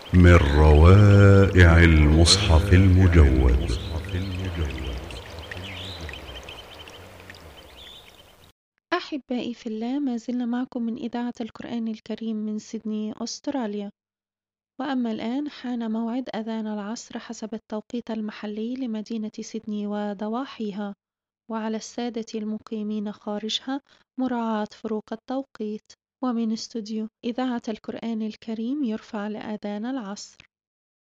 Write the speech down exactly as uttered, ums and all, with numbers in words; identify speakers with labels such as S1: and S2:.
S1: من روائع المصحف المجود.
S2: أحبائي في الله، ما زلنا معكم من إذاعة القرآن الكريم من سيدني أستراليا. وأما الآن حان موعد أذان العصر حسب التوقيت المحلي لمدينة سيدني وضواحيها، وعلى السادة المقيمين خارجها مراعاة فروق التوقيت. ومن استوديو إذاعة القرآن الكريم يرفع لأذان العصر.